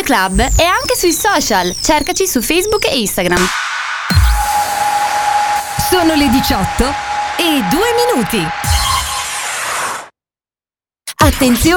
Club è anche sui social. Cercaci su Facebook e Instagram. Sono le 18 e 2 minuti. Attenzione!